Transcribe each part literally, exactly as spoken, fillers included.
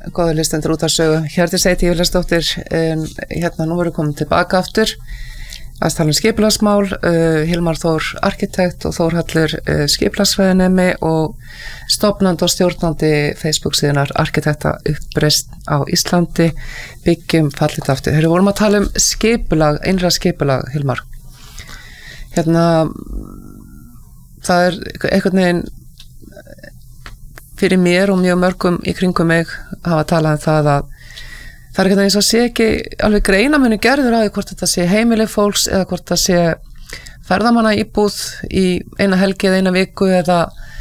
góður listendur út af sögu. Hjördís heiti Júlíusdóttir, en hérna nú erum við komin tilbaka aftur að tala um skipulagsmál, uh, Hilmar Þór arkitekt og Þórhallur uh, skipulagsfræðinemi og stofnandi og stjórnandi Facebook síðunar Arkitekta uppreist á Íslandi, byggjum fallit aftur. Þegar við vorum að tala um skipulag, innra skipulag, Hilmar. Hérna, það er einhvern veginn fyrir mér og mjög mörgum í kringum mig hafa talað um það að það er ekki eins og sé ekki alveg greinamuni gerður á því hvort þetta sé heimili fólks eða hvort það sé ferðamanna íbúð í eina helgi eða eina viku eða,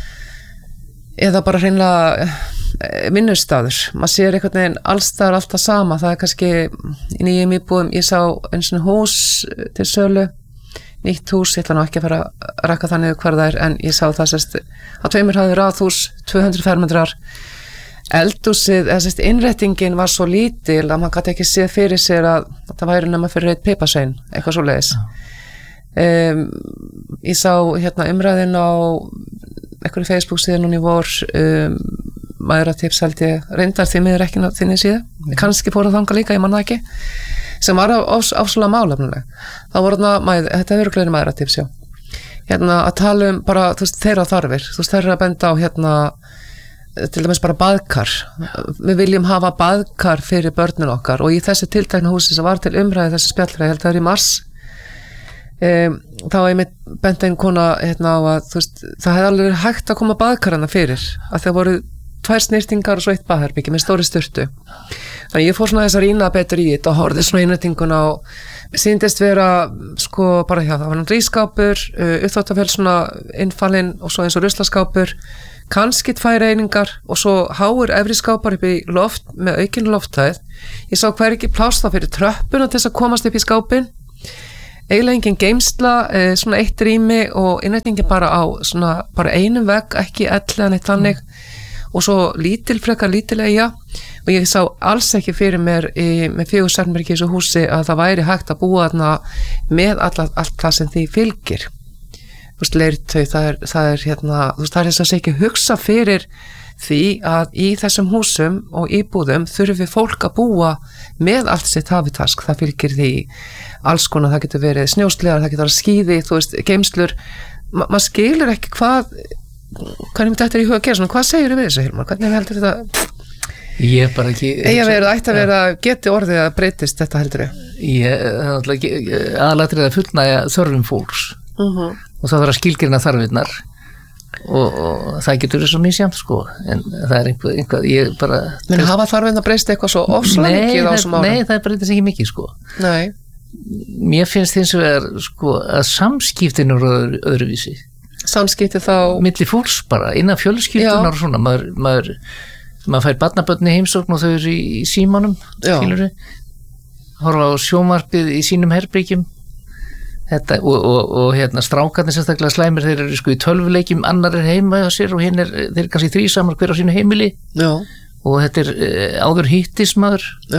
eða bara hreinlega vinnustaður. Maður sér einhvern veginn allstaðar alltaf sama. Það er kannski í nýjum íbúðum, ég sá eins og hús til sölu, nýtt hús, ég ætla nú ekki að fara að rakka það niður hvar það er, en ég sá það sérst að tveimur hafði raðhús, tvö hundruð fermetrar. Eldhúsið, eða sérst innréttingin var svo lítil að maður gæti ekki séð fyrir sér að það væri nema fyrir eitt piparsvein, eitthvað svoleiðis. Um, ég sá hérna umræðin á einhverju Facebook síðan núna í vor, um, mæðratips held ég, reyndar því miður ekki þinni síðu, mm. kannski fór að þanga líka, ég manna ekki, sem var ásvöla málefnileg. Það voru þarna, mæð, þetta er öruglega mæðratips, já. Hérna að tala um bara, þú veist, þeirra þarfir, þú veist, þeirra að benda á hérna til dæmis bara baðkar. Við viljum hafa baðkar fyrir börnin okkar og í þessi tiltekna húsi sem var til umræði þessi spjallræði, held að það er í mars, um, þá er mitt bent einn kona hérna á að þú veist, það hefði alveg hægt að koma baðkarana fyrir, að það voru tvær snyrtingar og svo eitt baðherbyggi með stóri sturtu. Þannig ég fór svona þess að rýna betur í þetta og horfði svona innréttinguna og sýndist vera sko bara hjá það var hann rískápur, uh, uppþvottavél svona innfallin og svo eins og ruslarskápur, kannski tvær einingar og svo háir efri skápar upp í loft með aukinu lofthæð. Ég sá hver ekki pláss þá fyrir tröppuna til þess að komast upp í skápin. Eiginlega engin geymsla, eh, svona eitt rými og innréttingin bara á svona bara einum vegg, ekki elli en eitt þannig og svo lítil frekar lítil eiga og ég sá alls ekki fyrir mér í, með fjögur svefnherbergi í þessu húsi að það væri hægt að búa þarna með alla, allt það sem því fylgir. Þú veist, leirtau, það er, það er hérna, þú veist, það er þess að segja ekki hugsa fyrir því að í þessum húsum og íbúðum þurfi fólk að búa með allt sitt hafitask, það fylgir því alls konar, það getur verið snjóslegar, það getur verið skíði, þú veist, geymslur, Ma, maður skilur ekki hvað, hvernig myndi þetta er í huga að gera svona, hvað segir við þessu, Hilmar, hvernig heldur þetta? Ég bara ekki Eigi að vera, ætti að vera, geti orðið að breytist þetta heldur ég? Ég, aðalatrið að fullnægja þörfum fólks. Uh-huh. Og það þarf að skilgreina þarfirnar og, og það getur verið svo misjafnt sko, en það er einhvað, einhvað ég bara... Men hafa þarfirna breyst eitthvað svo ofslega mikið á þessum árum? Nei, það breytist ekki mikið sko. Nei. Mér finnst hins vegar sko að samskiptin eru öðru, öðruvísi. Samskipti þá... Milli fólks bara, innan fjölskyldunar og svona, maður, maður, maður fær barnabörn í heimsókn og þau eru í, í símanum, skilurðu, horfa á sjónvarpið í sínum herbergjum. Þetta, og, og, og hérna strákarnir sérstaklega slæmir, þeir eru sko í tölvuleikjum, annar er heima á sér og hinn er, þeir eru kannski þrísamar hver á sínu heimili. Já. Og þetta er uh, áður hittismaður. Já.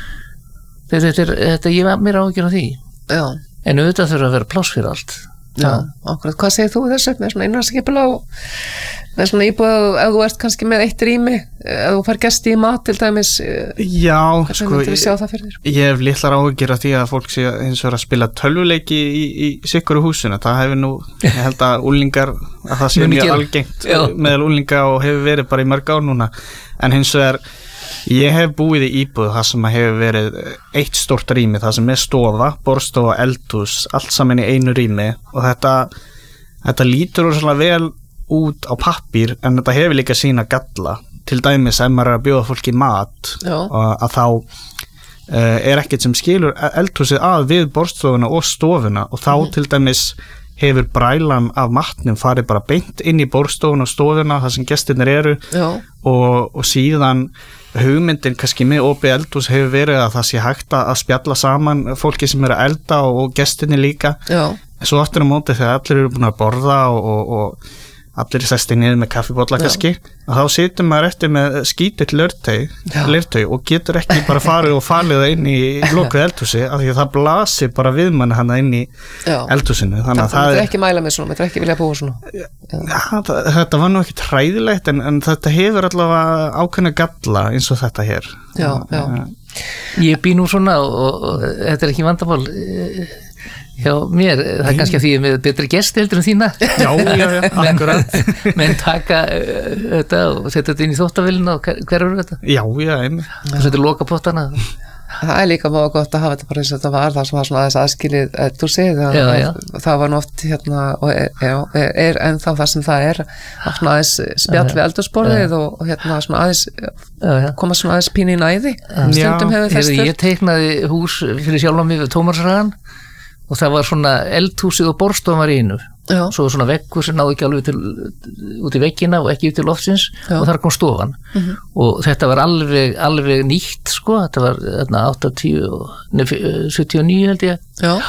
Þetta, þetta er, þetta ég var mér ágjörn á því. Já. En auðvitað þurfa að vera pláss fyrir allt. Já, akkurat. Hvað segir þú þessu með svona innanskipulag og með svona íbúð ef þú ert kannski með eitt rými, ef þú fær gesti í mat til dæmis? Já, sko, ég, ég hef litlar áhyggjur af því að fólk sé eins og að spila tölvuleiki í, í sikuru húsinu. Það hefur nú, ég held að úlingar, að það sé mjög algengt meðal úlinga og hefur verið bara í mörg ár núna. En hins vegar, ég hef búið í íbúð það sem hefur verið eitt stórt rými, það sem er stofa, borðstofa, eldhús, allt saman í einu rými og þetta, þetta lítur rosalega vel út á pappír en þetta hefur líka sína galla. Til dæmis ef maður er að bjóða fólki mat og að þá uh, er ekkert sem skilur eldhúsið að við borðstofuna og stofuna og þá mm. til dæmis hefur brælan af matnum farið bara beint inn í borðstofuna og stofuna þar sem gestirnir eru og, og síðan hugmyndin kannski með opið eldhús hefur verið að það sé hægt að spjalla saman fólki sem eru að elda og gestirnir líka. Já. Svo aftur á móti þegar allir eru búin að borða og, og, og allir sestir niður með kaffibolla kannski og þá situr maður eftir með skítill leirtau og getur ekki bara farið og falið það inn í lokuð eldhúsi af því að það blasir bara við manni hana inn í eldhúsinu þannig að það er ekki mæla með svona, maður er ekki vilja að búa svona ja, það, þetta var nú ekki hræðilegt en, en þetta hefur allavega ákveðna galla eins og þetta hér já, já. Ég bý nú svona og, og, og þetta er ekki vandamál hjá mér, það er kannski að því með betri gesti heldur en þína já, já, já, akkurat menn taka uh, þetta og setja þetta inn í þóttavélina og hver, hver eru þetta? Já, já, einmitt þetta er lokapottana það er líka mjög gott að hafa þetta bara eins og þetta var það sem var svona aðeins aðskilið þú segir það, já, já. það var nú oft hérna og er, já, er ennþá það sem það er svona aðeins spjall við eldhúsborðið og hérna svona aðeins já, já. koma svona aðeins pínu í næði stundum hefur þess þurft ég teiknaði hús fyrir sjálf á mig við Tómasarhagann og það var svona eldhúsið og borstofan var í einu já. Svo svona veggur sem náðu ekki alveg til, út í veggina og ekki út til loftsins já. Og þar kom stofan mm-hmm. og þetta var alveg, alveg nýtt sko, þetta var þarna, áttatíu, nei, sjötíu og níu held ég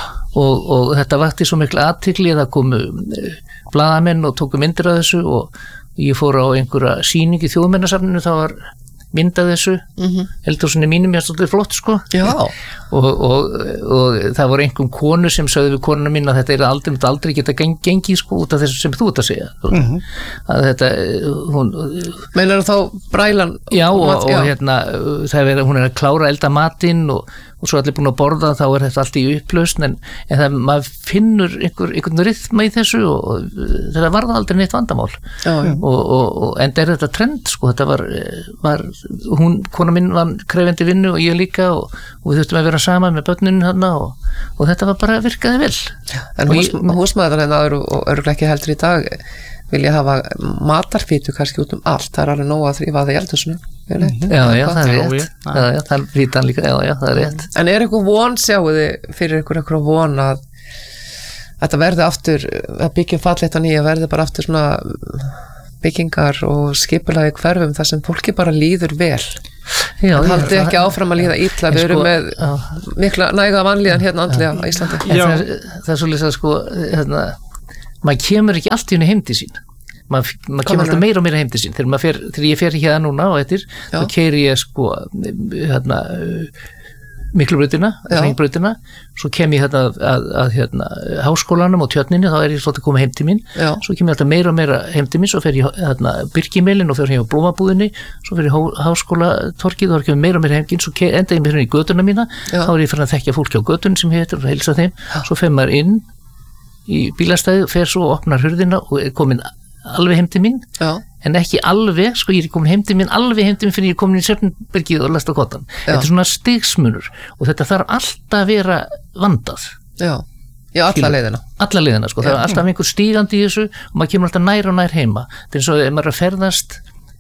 og, og þetta vakti svo miklu athygli að það komu blaðamenn og tóku myndir af þessu og ég fór á einhverja sýning í Þjóðminjasafninu, það var mynd af þessu mm-hmm. eldhúsinni mínum ég stóði flott sko og, og, og það voru einhverjum konur sem sögðu við konuna mín að þetta er aldrei, aldrei geta gengið sko út af þessu sem þú ert að segja mm-hmm. að þetta hún, meinar þá brælan já og, mat, já. Og hérna það er, hún er að klára elda matinn og, og svo allir búin að borða þá er þetta allt í upplausn en, en það, maður finnur einhver, einhvern rytma í þessu og, og þetta varða aldrei neitt vandamál já, já. Og, og, og en er þetta trend sko þetta var, var hún, kona mín var krefendi vinnu og ég líka og, og við þurftum að vera saman með börnunum þarna og, og þetta var bara virkaði vel en hús, húsmaður en aður og örgulega ekki heldur í dag vilja hafa matarfítu kannski út um allt það er alveg nóg að þrýfa það í eldhúsinu mm-hmm. já, já, það er rétt já, já, það er fítan líka, já, já, það er rétt en er eitthvað von, sjáuði fyrir ykkur eitthvað von að þetta verði aftur, að byggjum fallit að nýja verði bara aftur svona byggingar og skipulagi hverfum þar sem fólki bara líður vel já, það haldi ekki það, áfram að líða illa við erum sko, með já. Mikla næga vanlíðan hérna andlega á Íslandi það, það er svolítið að sko hérna maður kemur ekki allt í henni heim til sín maður, maður kemur alltaf meira og meira heim til sín þegar, fer, þegar ég fer hérna núna og eftir já. Þá keyri ég sko hérna Miklubrautina, Hringbrautina svo kem ég hérna að, að, að hérna, háskólanum og tjörninni, þá er ég svolítið að koma heim til mín já. Svo kem ég alltaf meira og meira heim til mín svo fer ég hérna Birkimélin og fer ég á Blómabúðinni svo fer ég á háskólatorkið og þá kem ég meira og meira heim til mín svo enda ég mér hérna í götuna mína já. Þá er ég fyrir að þekkja fólki á götunni sem heitir og heilsa þeim já. Svo fer maður inn í bílastæði og fer svo og opnar hurðina og er komin alveg heim til mín já. En ekki alveg, sko ég er komin heim til mín alveg heim til mín fyrir ég er komin í Svefnbergið og lest á kottan þetta er svona stigsmunur og þetta þarf alltaf að vera vandað já, já alla leiðina alla leiðina, sko, já. Það er alltaf einhver stígandi í þessu og maður kemur alltaf nær og nær heima þetta er eins og ef maður er að ferðast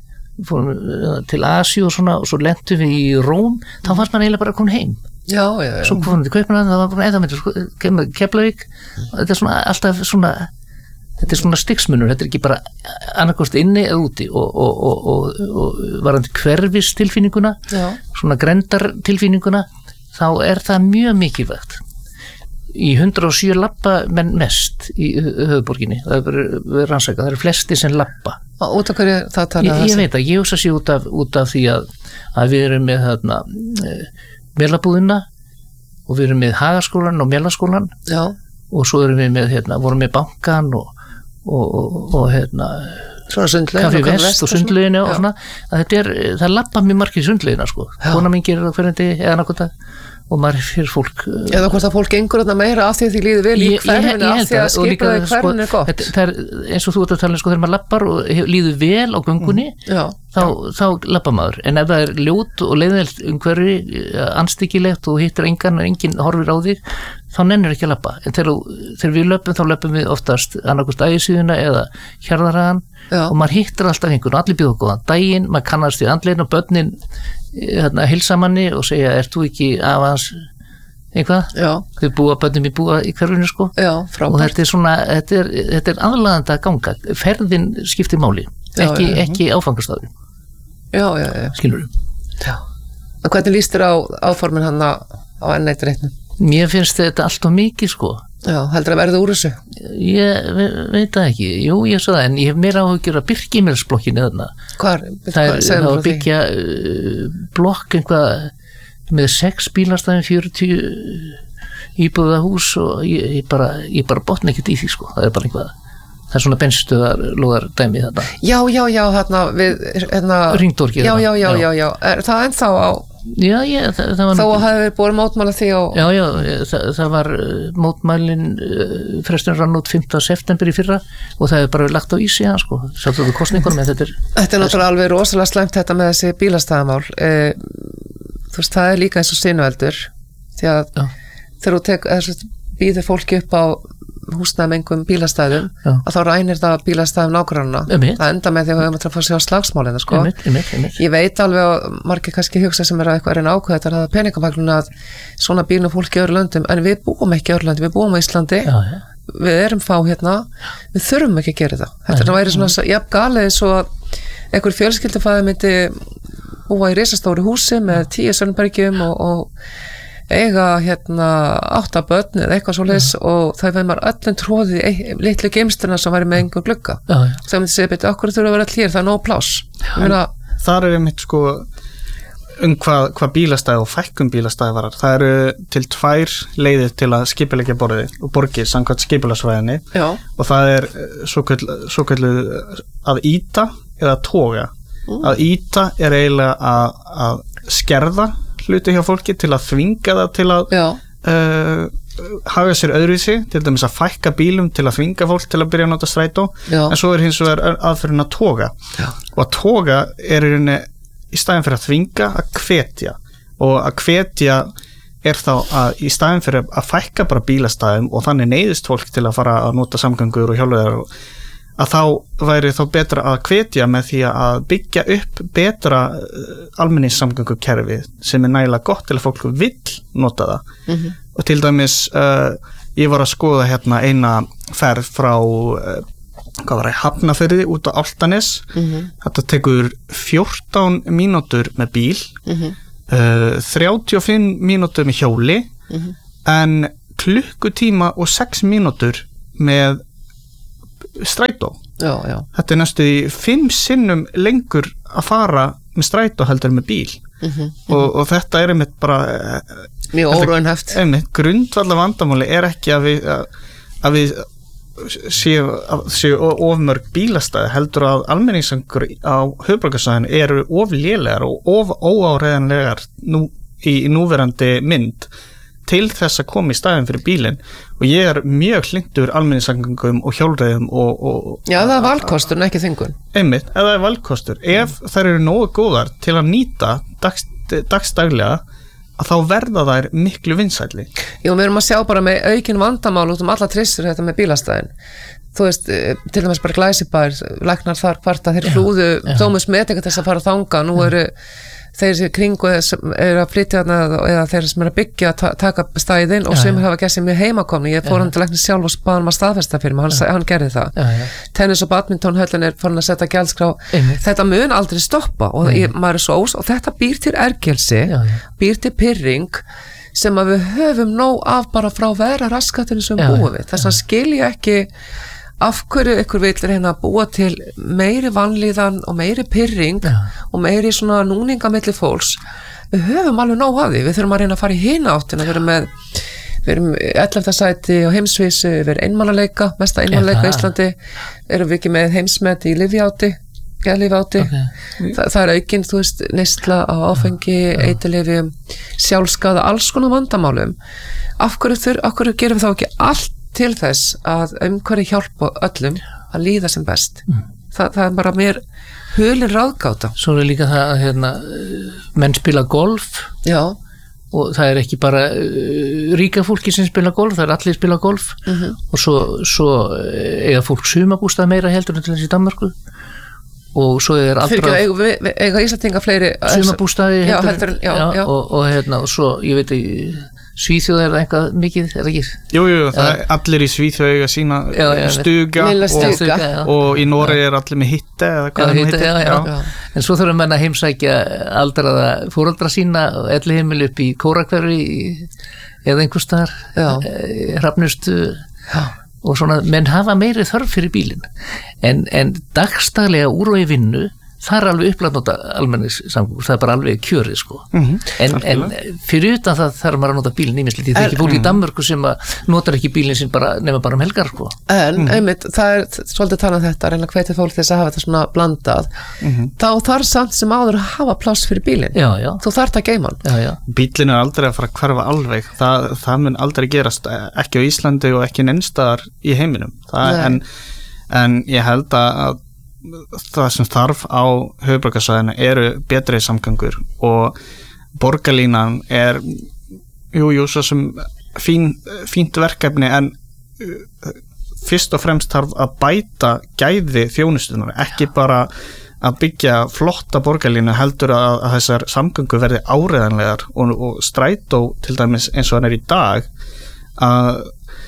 til Asíu og svona og svo lentum við í Róm þá fannst maður eiginlega bara að koma heim já, já, já. Svo komum við til Kaupmannahafn það var bara eða myndir Keflavík þetta er svona alltaf svona þetta er svona stigsmunur, þetta er ekki bara annarkost inni eða úti og, og, og, og, og varandi hverfis tilfinninguna já. Svona grendartilfinninguna þá er það mjög mikilvægt í hundrað og sjö labba menn mest í höfuðborginni það er verið rannsakað, það eru flesti sem labba og út af hverju það tala ég, ég veit að ég hugsa sér út af, út af því að, að við erum með þarna Melabúðina og við erum með Hagaskólan og Melaskólan já. Og svo erum við með hérna, vorum með bankan og og, og, og hérna Kaffi Vest og sundlauginu og svona að þetta er, það lappa mjög margir sundlaugina sko, kona mín gerir það hverjandi eða nákvæmta og maður fyrir fólk eða hvort að fólk gengur þarna meira af því að því líður vel í hverfinu af því að skipaði hverfinu er gott það er eins og þú ert að tala sko þegar maður lappar og líður vel á göngunni mm, þá, þá lappar maður en ef það er ljót og leiðveld umhverfi andstyggilegt og hittir engan og enginn horfir á þig þá nennir ekki að lappa en þegar, þegar við löpum þá löpum við oftast annarkost ægisíðuna eða hjarðarhagan og maður hittir alltaf einhvern og allir býða góðan daginn, maður kannast við andlegin og börnin hérna hilsa manni og segja ert þú ekki af hans einhvað þau búa börnum í búa í hverfinu sko já, og þetta er svona þetta er, þetta er aðlaðandi að ganga ferðin skiptir máli já, ekki, já, ekki áfangastafin já, já, já. skilur já. Hvernig líst þér á áformin hann á enn eitt reitnum? Mér finnst þetta allt of mikið sko Já, heldur að verða úr þessu? Ég ve veit það ekki, jú ég svo það, en ég hef meira áhugjur að Birkimelsblokkinni þarna. Hvar? Það er það að byggja uh, blokk einhvað með sex bílastæðin, fjörutíu íbúða hús og ég, ég bara, ég bara botna ekkert í því sko, það er bara einhvað, það er svona bensinstöðar lóðar dæmi þarna. Já, já, já, þarna við, hérna... Ringdorkið. Já, já, já, já, já, er það ennþá á... Já, já, það, það var... Þá hafði við búið mótmála því og... Já, já, það, það var mótmælin, fresturinn rann út fimmta september í fyrra og það er bara lagt á ísi hann, sko, sjálf þú kostningunum, en þetta er... Þetta er náttúrulega alveg rosalega slæmt þetta með þessi bílastæðamál. E, þú veist, það er líka eins og sinueldur, því að já. Þegar þú tek, býður fólki upp á húsnæðmengum bílastæðum, já. Að þá rænir það bílastæðum nágrannana. Það enda með því að við höfum að fá sér á slagsmálina, sko. Einmitt, einmitt, einmitt. Ég veit alveg að margir kannski hugsa sem er að eitthvað er en ákveð þetta er að peningamagnuna að svona býrnum fólki í öðru löndum, en við búum ekki í öðru löndum, við búum á Íslandi, já, já. Við erum fá hérna, við þurfum ekki að gera það. Þetta er væri svona jafn galið svo að einhver fjölskyldufæði myndi búa í risastóru húsi með tíu svefnherbergjum og, og eiga hérna átta börn eða eitthvað svoleiðis ja. Og það veið maður öllum tróðið í litlu geimsturna sem væri með einhver glugga. Ja, ja. Það myndi segja betur, okkur þurfa að vera allir, það er nóg pláss. Ja, þar er einmitt sko um hvað, hvað bílastæði og fækkun bílastæði varar. Það eru til tvær leiðir til að skipuleggja borðið og borgir samkvæmt skipulagsfræðinni og það er svo kalluð að ýta eða toga. Mm. Að ýta er eiginlega að, að skerða hluti hjá fólki til að þvinga það til að uh, hafa sér öðruvísi, til dæmis að fækka bílum til að þvinga fólk til að byrja að nota strætó, já. En svo er hins vegar aðferðin að toga já. Og að toga er í rauninni í staðin fyrir að þvinga að hvetja og að hvetja er þá að í staðin fyrir að fækka bara bílastæðum og þannig neyðist fólk til að fara að nota samgöngur og hjólreiðar og að þá væri þá betra að hvetja með því að byggja upp betra almenningssamgöngukerfi sem er nægilega gott til að fólk vill nota það. Mm-hmm. Og til dæmis uh, ég var að skoða hérna eina ferð frá uh, hvað var það, Hafnarfirði út á Álftanes. Mm-hmm. Þetta tekur fjórtán mínútur með bíl, mm-hmm. uh, þrjátíu og fimm mínútur með hjóli, mm-hmm. en klukkutíma og sex mínútur með strætó. Já, já. Þetta er næstu í fimm sinnum lengur að fara með strætó heldur með bíl. Mm-hmm. og, og þetta er einmitt bara mjög óraunhæft. Einmitt grundvallar vandamáli er ekki að við að, að við séu, séu ofmörg bílastæði, heldur að almenningssamgöngur á höfuðborgarsvæðinu eru of lélegar og of óáreiðanlegar nú, í, í núverandi mynd til þess að koma í staðin fyrir bílinn og ég er mjög hlynntur almenningssamgöngum og hjólreiðum og, og já, það er valkostur en ekki þvingun. Einmitt, eða það er valkostur. Ef mm. þær eru nógu góðar til að nýta dags, dagsdaglega að þá verða þær miklu vinsælli. Jú, við erum að sjá bara með aukin vandamál út um alla trissur þetta með bílastæðin. Þú veist, til dæmis bara Glæsibær, læknar þar hvarta, þeir flúðu dómus með eitthvað þess að fara að þanga, nú eru þeir sem kringu eru að flytja eða þeir sem eru að byggja að taka stæðin og sem hafa gert sér mjög heimakomni. Ég fór hann til læknir sjálf og spaði hann að staðfesta fyrir mig, hann, hann gerði það. Já, já. Tennis og badminton höllin er farin að setja gjaldskrá. Þetta mun aldrei stoppa og ég, maður er svo ós og þetta býr til ergelsi, já, já. Býr til pirring sem að við höfum nóg af bara frá vera raskatinu sem já, búum við. Þess að skilja ekki af hverju ykkur vill reyna að búa til meiri vanlíðan og meiri pirring ja. Og meiri svona núninga milli fólks. Við höfum alveg nóg af því, við þurfum að reyna að fara í hina áttina, við erum með við erum ellefta sæti á heimsvísu, við erum einmannaleika, mesta einmannaleika í Íslandi, erum við ekki með heimsmet í lyfjáti, geðlyfjáti, okay. Þa, það er aukinn, þú veist, neysla á áfengi, ja. Eiturlyfjum, sjálfskaða, alls konar vandamálum. Af hverju, þur, af hverju gerum við þá ekki allt til þess að umhverju hjálpa öllum að líða sem best. Mm. Þa, það er bara mér hulin ráðgáta. Svo er líka það að hérna, menn spila golf. Já. Og það er ekki bara uh, ríka fólki sem spila golf, það er allir spila golf. Mm-hmm. Og svo, svo eiga fólk sumabústað meira heldur en til þessi Danmörku. Og svo er allra eiga, eiga Íslandinga fleiri sumabústaði heldur, já, heldur, já, já. Og, og hérna og svo ég veit ekki Svíþjóð er það eitthvað mikið, er það ekki? Jú, jú, það er allir í Svíþjóð eiga sína já, já, stuga og, stuga. og í Noregi er allir með hitta eða hvað það heitir. Já, já, já. En svo þurfum menn að heimsækja aldraða foreldra sína og elliheimili upp í Kórakverfi eða einhvers staðar, Hrafnistu og svona, menn hafa meiri þörf fyrir bílinn. En, en dagstaglega úr og í vinnu það er alveg upplætnóta almenningssamgöngur, það er bara alveg kjörið sko. Mm-hmm. en, en fyrir utan það þarf maður að nota bílinn ímislegt, það er ekki fólk í Danmörku sem notar ekki bílinn sinn bara nema bara um helgar sko. En mm-hmm. einmitt, það er svolítið talað þetta, reyna að hvetja fólk þess að hafa þetta svona blandað, mm-hmm. þá þarf samt sem áður að hafa pláss fyrir bílinn, já, já. þú þarf það geiman. Bílinn er aldrei að fara að hverfa alveg, það, það mun aldrei gerast, ekki á Íslandi og ekki neinstaðar í heiminum, það, en, en ég held að það sem þarf á höfuðborgarsvæðinu eru betri samgöngur og borgarlínan er jú, jú, svo sem fín, fínt verkefni en fyrst og fremst þarf að bæta gæði þjónustunar, ekki bara að byggja flotta borgarlínu heldur að, að þessar samgöngur verði áreiðanlegar og, og strætó til dæmis eins og hann er í dag að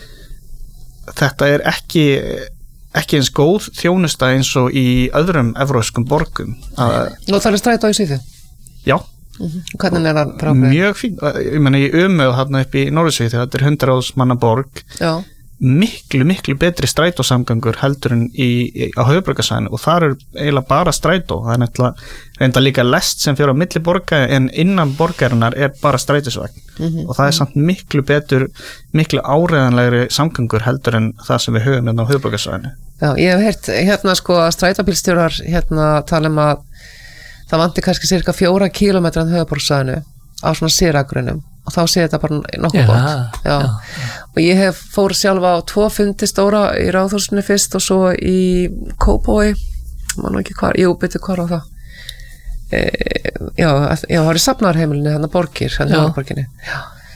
þetta er ekki ekki eins góð þjónusta eins og í öðrum evrópskum borgum. Nú það er strætó í Svíþjóð? Já. Mm-hmm. Hvernig er það frábæð? Mjög fín, ég menna í Umeå þarna upp í Norður-Svíþjóð, þetta er hundrað manna borg. Já. Miklu, miklu betri strætósamgangur heldur en í, í, á höfuðborgarsvæðinu og þar er eiginlega bara strætó, það er nefnilega reynda líka lest sem fyrir á milli borga en innan borgarinnar er bara strætisvagn mm-hmm. og það er samt miklu betur, miklu áreiðanlegri samgangur heldur en það sem við höfum hérna á höfuðborgarsvæðinu. Já, ég hef heyrt hérna sko að strætóbílstjórar hérna tala um að það vanti kannski cirka fjóra kílómetra en höfuðborgarsvæðinu á svona séragrunum og þá sé þetta bara nokkuð bort. Já, já. Og ég hef fór sjálfa á tvo fundi stóra í Ráðhúsinu fyrst og svo í Kópavogi, man ekki hvar, jú, byrju hvar á það. E, já, já, það var í Safnarheimilinu, þannig að borgir, þannig að borginni. Já.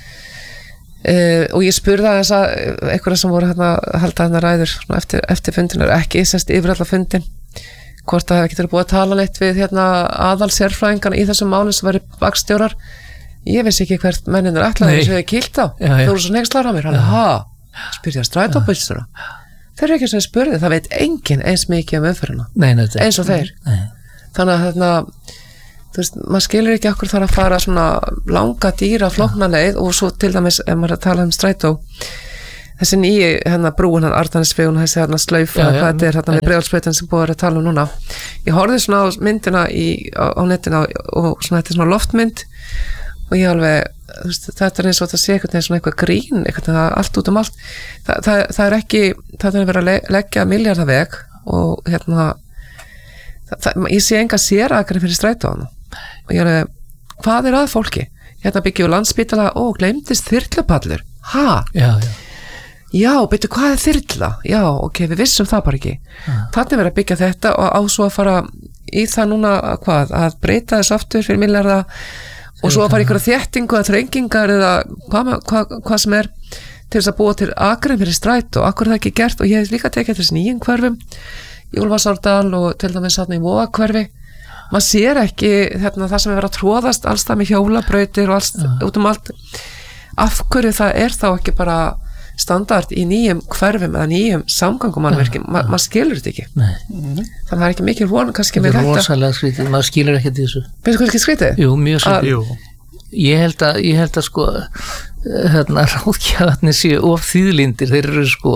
E, og ég spurði að þess að einhverja sem voru hérna að halda hérna ræður eftir, eftir fundinar, ekki sérst yfir alla fundin, hvort það hefði ekki búið að tala neitt við hérna aðal sérfræðingarna í þessum málum sem væri bakstjórar. Ég vissi ekki hvert menninur ætlaði þess að ég kýlt á. Já, já. Þú voru svo nexlar á mér. Hann, ha, spyrja strætóbílstjóra. Þeir eru ekki sem spurði, það veit enginn eins mikið um umferðina. Nei, nei, eins og þeir. Nei. Þannig að þarna, þú veist, maður skilur ekki okkur þar að fara svona langa dýra flókna leið og svo til dæmis, ef maður er að tala um strætó, þessi nýji hérna brúin, hann Arnarnesvegun, þessi hérna slaufa, hvað þetta er, hérna við Breiðholtsbrautin sem búið að tala um núna. Ég horfði svona á myndina í, á, á netina og svona þetta er svona loftmynd og ég alveg, þú veist, þetta er eins og þetta sé eitthvað svona eitthvað grín, eitthvað allt út um allt, Þa, það, það er ekki það er verið að le, leggja milljarða veg og hérna það, það, ég sé enga sérakari fyrir strætóðan og ég alveg, hvað er að fólki? Hérna byggjum Landspítala, ó, gleymdist þyrlupallur, ha? Já, já Já, byrju, hvað er þyrla? Já, ok, við vissum það bara ekki. Ja. Þannig verið að byggja þetta og á svo að fara í það núna, hvað, að breyta þess aftur fyrir milljarða og svo að fara ykkur að þéttingu að þrengingar eða hvað, hvað, hvað sem er til þess að búa til akrein fyrir strætó og akkur er það ekki gert og ég hef líka tekið þessi nýjum hverfum í Úlfarsárdal og til dæmis þarna í Vogahverfi maður sér ekki hérna, það sem er verið að tróðast alls það með hjólabrautir og alls ja. Út um allt af hverju það er þá ekki bara standard í nýjum hverfum eða nýjum samgangumannverkjum, Ma, maður skilur þetta ekki mm-hmm. þannig að það er ekki mikil von kannski með þetta. Þetta er rosalega skrítið, maður skilur ekki þessu. Finnst þú ekki skrítið? Jú, mjög skrítið. Ég held að, ég held að sko hérna ráðgjafarnir séu of þýðlindir, þeir eru sko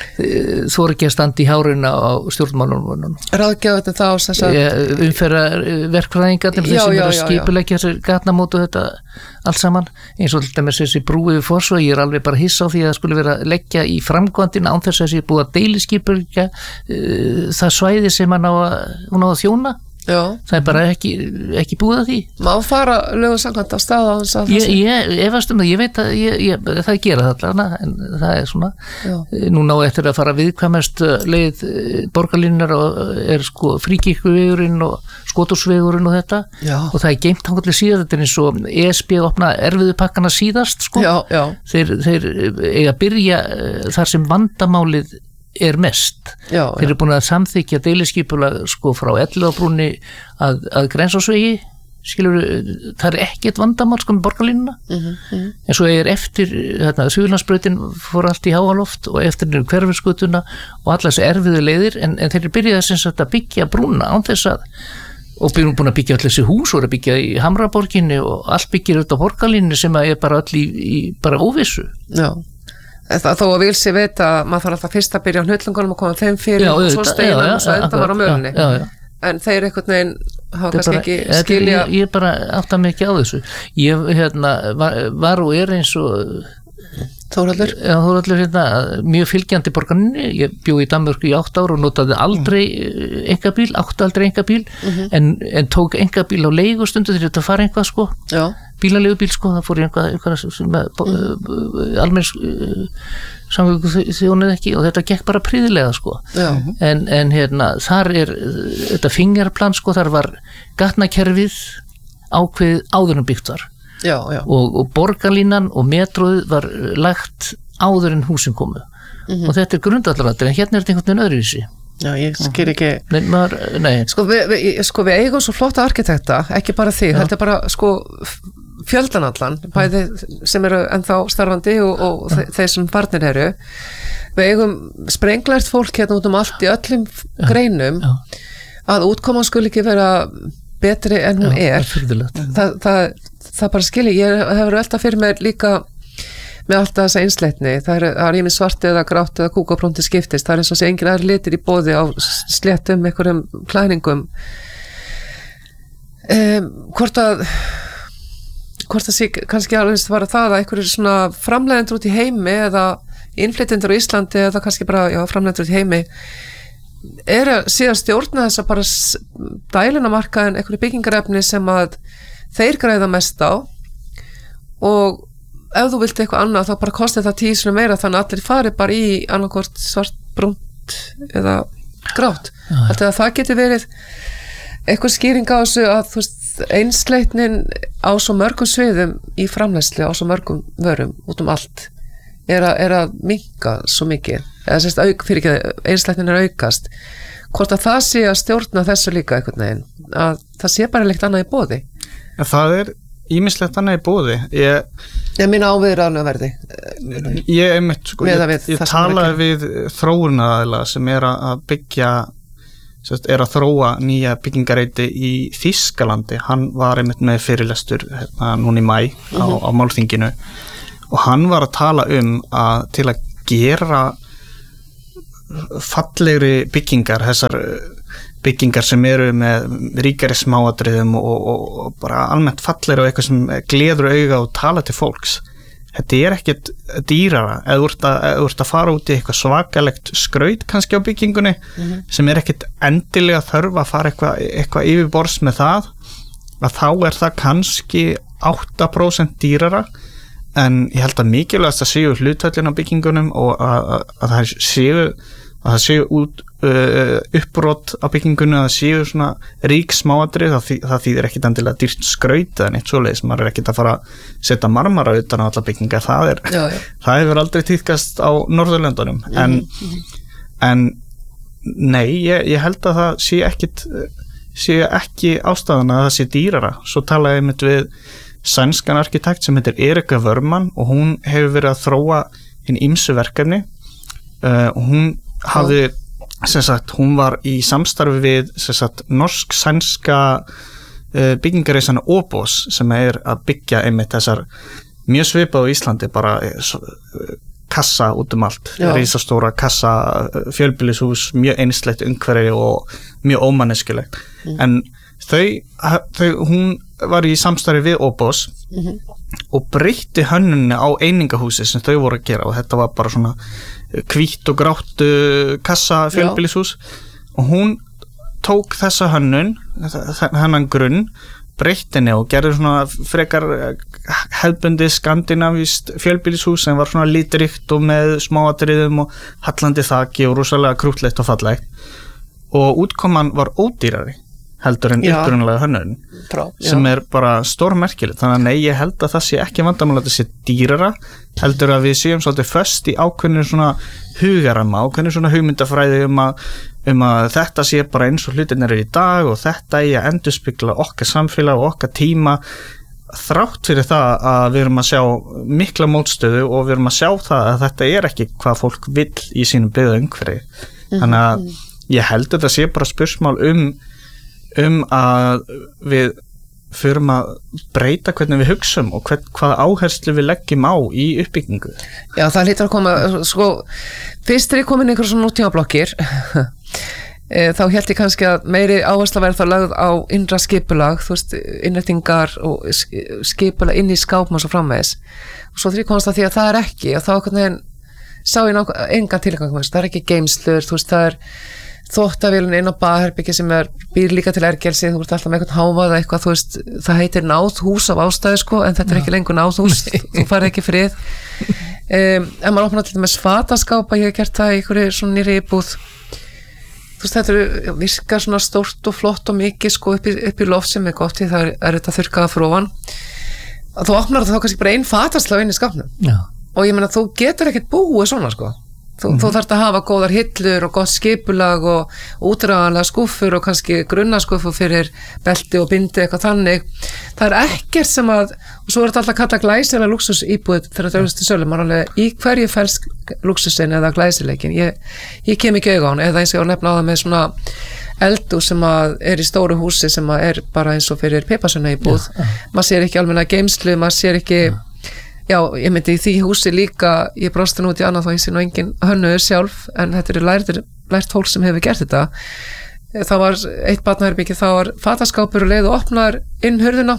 þú eru ekki að standa í háruna á stjórnmálunum. Ráðgjafarnir þá þess að umferða verkfræðingarnir þeir sem eru að skipuleggja þessi gatnamót og þetta allt saman, eins og til dæmis þessi brú yfir Fossvog, ég er alveg bara hissa á því að það skulle vera að leggja í framkvæmdina án þess að þessi búið að deiliskipuleggja uh, það svæði sem hann á að, hún á að þjóna. Já. Það er bara ekki, ekki búið að því. Má fara lögu samkvæmt á stað á þess að ég, ég, efast um það, ég veit að ég, ég, það gera það allavega, en það er svona Já. Núna á eftir að fara viðkvæmast leið borgarlínunar og er sko Fríkirkjuvegurinn og Skothúsvegurinn og þetta Já. Og það er geymt þangað síðan, þetta er eins og E S B opna erfiðu pakkana síðast sko. Já, já. Þeir, þeir eiga að byrja þar sem vandamálið er mest. Já, þeir eru búin að samþykja deiliskipulag sko frá Elliðabrúnni að, að Grensásvegi skilur, það er ekkert vandamál sko með borgarlínuna mm -hmm. en svo er eftir þarna, Suðurlandsbrautin fór allt í háaloft og eftir Hverfisgötuna og allar þessi erfiðu leiðir en, en þeir eru byrjað sem sagt að byggja brúna án þess að og byrjum búin að byggja allir þessi hús og að byggja í Hamraborginni og allt byggir auðvitað á borgarlínunni sem er bara öll í, í bara óvissu. Já. Það, þó að vil sér vita að maður þarf alltaf fyrst að byrja á hnullungunum og koma þeim fyrir já, og svo steinan og svo enda var á mögunni já, já, já. en þeir einhvern veginn hafa kannski bara, ekki skilja ég, ég bara átta mig ekki á þessu ég hérna, var, var og er eins og Þórhallur Já, Þórhallur hérna, mjög fylgjandi borgarinni, ég bjó í Danmörku í átta ár og notaði aldrei mm. engabíl, átti aldrei engabíl mm -hmm. en, en tók engabíl á leigustundu þegar þetta fara einhvað sko Já. bílaleigubíl sko, það fór einhvað, einhvað með mm. almenns uh, samgöngu þjónuð ekki og þetta gekk bara prýðilega sko en, en hérna, þar er þetta fingerplan sko, þar var gatnakerfið ákveðið áður en byggt var Já, já. Og, og borgarlínan og metróið var lagt áður en húsin komu mm -hmm. og þetta er grundvallarættir en hérna er þetta einhvern veginn öðruvísi. Já, ég skil ekki nei, maður, nei. Sko, við, við, sko við eigum svo flotta arkitekta, ekki bara þig, þetta er bara sko fjöldan allan, bæði sem eru ennþá starfandi og, og þe þeir sem barnir eru við eigum sprenglært fólk hérna út um allt í öllum já, greinum já. Að útkoman skul ekki vera betri en hún já, er það, það, það bara skilji, ég hefur veltað fyrir mér líka með alltaf þessa einsleitni, það er, það er ímið svart eða grátt eða kúkaprónti skiptist, það er eins og sé engin aðri litir í boði á sléttum einhverjum klæningum um, hvort að hvort að sé kannski alveg var það að einhverjir svona framleiðendur út í heimi eða innflytjendur á Íslandi eða kannski bara já, framleiðendur út í heimi er að síðan stjórna þess að bara dælina markaðin einhverju byggingarefni sem að þeir græða mest á og ef þú vilt eitthvað annað þá bara kosti það tísinu meira þannig að allir fari bara í annarkvort svart, brúnt eða grátt. Alltaf að það geti verið eitthvað skýring á þessu að þú veist einsleitnin á svo mörgum sviðum í framleiðslu á svo mörgum vörum út um allt er að, er að minnka svo mikið eða sérst auk, fyrir ekki einsleitnin er aukast hvort að það sé að stjórna þessu líka einhvern veginn að það sé bara leikt annað í boði. Ja, það er ýmislegt annað í boði ég, ég minna áviðráðlega verði ég, einmitt, sko, ég, ég talaði við þróunaraðila sem er að byggja sérst, er að þróa nýja byggingareiti í Þýskalandi, hann var einmitt með fyrirlestur hérna núna í mæ á, mm -hmm. á málþinginu og hann var að tala um að til að gera fallegri byggingar þessar byggingar sem eru með ríkari smáatriðum og, og, og bara almennt fallegri og eitthvað sem gleður auga og tala til fólks þetta er ekkert dýrara eða þú ert að, þú ert að fara út í eitthvað svakalegt skraut kannski á byggingunni mm -hmm. sem er ekkert endilega þörf að fara eitthvað, eitthvað yfirbors með það að þá er það kannski átta prósent dýrara en ég held að mikilvægast að séu hluthöllin á byggingunum og að, að, að það séu að það séu út uh, uppbrot á byggingunum að það séu svona rík smáatrið það, þý, það þýðir ekkit endilega dýrt skraut eða neitt svoleiðis, maður er ekkit að fara að setja marmara utan á alla byggingar það er, já, já. það hefur aldrei tíðkast á Norðurlöndunum mm -hmm. en, en nei, ég, ég held að það sé ekkit sé ekki ástæðan að það sé dýrara svo talaði ég mitt við sænskan arkitekt sem heitir Erika Wörmann og hún hefur verið að þróa hinn ýmsu verkefni uh, og hún hafði, sem sagt, hún var í samstarfi við, sem sagt, norsk-sænska uh, byggingareisana Obos sem er að byggja einmitt þessar mjög svipað á Íslandi bara uh, kassa út um allt, risastóra kassa, fjölbýlishús, mjög einsleitt umhverfi og mjög ómanneskilegt mm. en þau, þau, hún var í samstarfi við Obos mm-hmm. og breytti hönnunni á einingahúsi sem þau voru að gera og þetta var bara svona hvítt og grátt kassa fjölbýlishús og hún tók þessa hönnun hennan grunn, breytti henni og gerði svona frekar hefðbundi skandinavist fjölbýlishús sem var svona litríkt og með smáatriðum og hallandi þaki og rosalega krútlegt og fallegt og útkoman var ódýrari heldur en upprunalega hönnun sem er bara stórmerkilegt þannig að nei, ég held að það sé ekki vandamál að það sé dýrara heldur að við séum svolítið föst í ákveðinu svona hugarama ákveðinu svona hugmyndafræði um að um að þetta sé bara eins og hlutin eru í dag og þetta er að endurspegla okkar samfélag og okkar tíma þrátt fyrir það að við erum að sjá mikla mótstöðu og við erum að sjá það að þetta er ekki hvað fólk vill í sínum byggða umhverfi. Mm-hmm. Þannig að ég held að þetta sé bara spursmál um, um að við förum að breyta hvernig við hugsum og hvern, hvaða áherslu við leggjum á í uppbyggingu. Já, það hlýtur að koma, sko, fyrst er ég komin einhver svona nútímablokkir þá held ég kannski að meiri áhersla verið þá lögð á innra skipulag, þú veist, innrætingar og skipulag inn í skápum og svo framvegis. Og svo þegar ég komast að því að það er ekki, og þá einhvern veginn sá ég nákvæm, engan tilgang, það er ekki geymslur, þú veist, það er þvottavélun inn á baðherbyggi sem er býr líka til ergelsi, þú ert alltaf með eitthvað hávað eitthvað, þú veist, það heitir náðhús af ástæðu sko, en þetta er ekki lengur náðhús þú farið ekki frið um, en maður opnar til dæmis fataskápa, ég hef gert það í einhverju svona nýri íbúð. Þú veist, þetta er, virkar svona stórt og flott og mikið sko upp í, upp í loft sem er gott því það er, er þetta þurrkaða frófan. Þú opnar það þá kannski bara einn fataslá inn í skápnum. Já. Og ég meina, þú getur ekkert búið svona sko. Þú, mm-hmm. þú þarft að hafa góðar hillur og gott skipulag og útræðanlega skúffur og kannski grunnaskúffur fyrir belti og bindi eitthvað þannig. Það er ekkert sem að, og svo er þetta alltaf kallað glæsilega lúxusíbúð þegar þetta auðvist til sölu, maður alveg í hverju felst lúxusin eða glæsileikin. Ég, ég kem ekki auga á hann, eða eins og ég á nefna á það með svona eldu sem að er í stóru húsi sem að er bara eins og fyrir piparsuna íbúð. Ja, ja. Maður sér ekki almenna geymslu, maður sér ekki ja. Já, ég myndi í því húsi líka, ég brosti nú út í annað þá ég sé nú engin hönnuður sjálf, en þetta er lært, lært fólk sem hefur gert þetta. Það var eitt barnaherbyggi, það var fataskápur og leið og opnar inn hurðina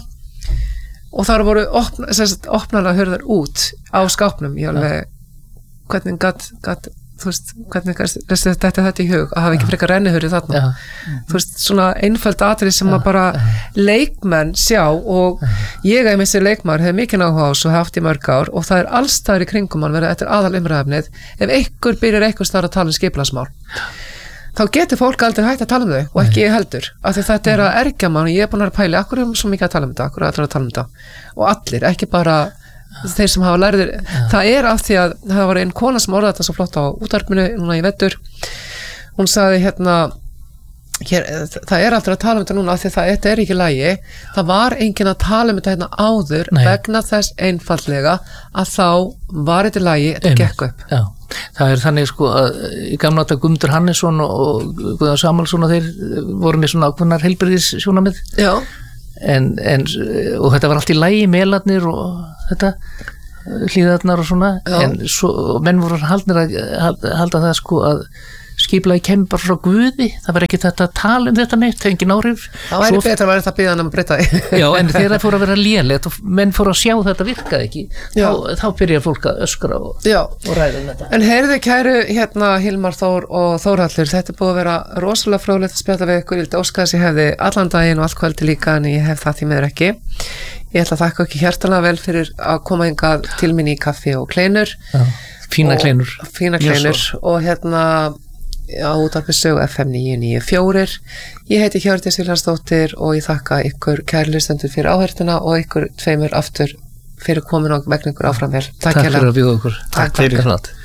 og þar voru opna, opnaðlega hurðar út á skápnum. Ég alveg, hvernig gat, gat þú veist, hvernig resti þetta þetta í hug að hafa ekki frekar rennihurði þarna. Já. Þú veist, svona einföld atrið sem að bara leikmenn sjá og ég að missi leikmaður hefur mikið áhuga á þessu og haft í mörg ár og það er alls staðar í kringum hann verið eftir aðal umræðefnið. Ef einhver byrjar einhver staðar að tala um skipulagsmál þá getur fólk aldrei hægt að tala um þau og ekki ég heldur, af því þetta er að ergja mann og ég er búin að pæla, akkur er svo mikið að tala um þetta, akkur er allir að tala um þetta og allir, ekki bara þeir sem hafa lærðir, ja. Það er af því að það var einn kona sem orðaði þetta svo flott á útvarpinu núna í vetur, hún sagði hérna hér, það er aldrei að tala um þetta núna af því það þetta er ekki lagi, það var enginn að tala um þetta hérna áður Nei. Vegna þess einfaldlega að þá var þetta lagi, þetta gekk upp. Já, það er þannig sko að í gamla þetta Guðmundur Hannesson og Guðjón Samúelsson og þeir voru með svona ákveðnar heilbrigðissjónarmið. Já. En, en, og þetta var allt í lagi, melarnir og þetta, hlýðarnar og svona, Já. En svo, menn voru haldnir að halda það sko að skipulagi kemur bara frá Guði, það var ekki þetta að tala um þetta neitt, það er engin áhrif. Það væri betra að vera þetta að biðja hann um að breyta því. Já, en þegar það fór að vera lélegt og menn fór að sjá þetta virkaði ekki, þá, þá byrjar fólk að öskra og, og ræða um þetta. En heyrðu kæru hérna Hilmar Þór og Þórhallur, þetta er búið að vera rosalega fróðlegt að spjalla við ykkur, ég vildi óska þess ég hefði allan daginn og allt kvöldi líka en ég hef það því miður ekki. Ég ætla að þakka ekki hjartanlega vel fyrir að koma hingað til mín í kaffi og kleinur. Já, fína kleinur. Fína kleinur og hérna á útvarpi Sögu F M níu níu fjögur. Ég heiti Hjördís Vilhjálmsdóttir og ég þakka ykkur kæru hlustendur fyrir áheyrnina og ykkur tveimur aftur fyrir komin og vegna ykkur áfram vel. Takk fyrir að bjóða okkur. Takk fyrir.